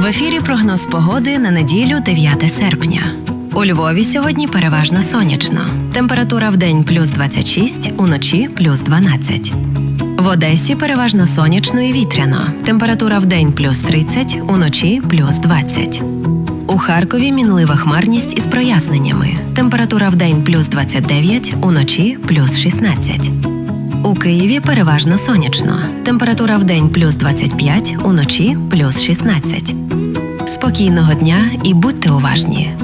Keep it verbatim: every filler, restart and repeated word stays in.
В ефірі прогноз погоди на неділю дев'яте серпня. У Львові сьогодні переважно сонячно. Температура вдень плюс двадцять шість, уночі плюс дванадцять. В Одесі переважно сонячно і вітряно. Температура вдень плюс тридцять, уночі плюс двадцять. У Харкові мінлива хмарність із проясненнями. Температура вдень плюс двадцять дев'ять, уночі плюс шістнадцять. У Києві переважно сонячно. Температура вдень плюс двадцять п'ять, уночі плюс шістнадцять. Спокійного дня і будьте уважні.